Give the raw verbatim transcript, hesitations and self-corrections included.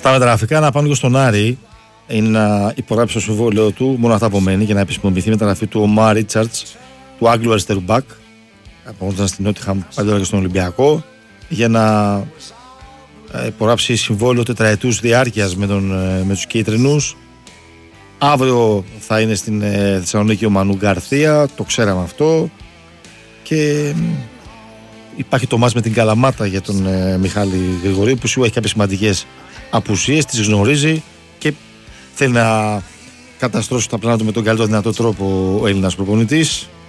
Στα μεταγραφικά να πάνω και στον Άρη είναι να υπογράψει το συμβόλαιο του, μόνο αυτά απομένει για να επισημοποιηθεί η μεταγραφή του Ομάρ Ρίτσαρτς, του Άγγλου αριστερού μπακ, που ήταν στην Νότιχαμ παλιότερα και στον Ολυμπιακό, για να υπογράψει συμβόλαιο τετραετούς διάρκειας με, τον, με τους κίτρινους. Αύριο θα είναι στην Θεσσαλονίκη ο Μανού Γκαρθία, το ξέραμε αυτό. Και υπάρχει το μάτς με την Καλαμάτα για τον ε, Μιχάλη Γρηγορίου, που σίγουρα έχει κάποιες σημαντικές απουσίες, τις γνωρίζει και θέλει να καταστρώσει τα πλάνα του με τον καλύτερο δυνατό τρόπο ο Έλληνας προπονητής.